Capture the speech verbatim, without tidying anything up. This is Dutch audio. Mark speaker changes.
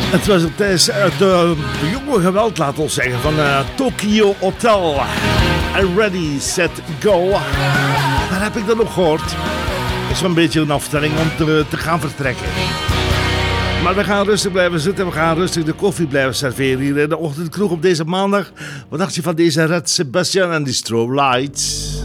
Speaker 1: Het was het, het, het uh, jonge geweld, laat ons zeggen, van uh, Tokyo Hotel. Ready, set, go. Waar heb ik dat nog gehoord? Het is wel een beetje een afstelling om te, te gaan vertrekken. Maar we gaan rustig blijven zitten. We gaan rustig de koffie blijven serveren hier in de ochtendkroeg op deze maandag. Wat dacht je van deze Red Sebastian en die Strobe Lights?